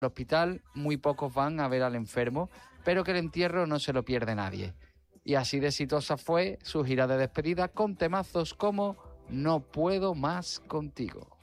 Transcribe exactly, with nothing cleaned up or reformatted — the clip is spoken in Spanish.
hospital muy pocos van a ver al enfermo, pero que el entierro no se lo pierde nadie. Y así de exitosa fue su gira de despedida con temazos como No puedo más contigo.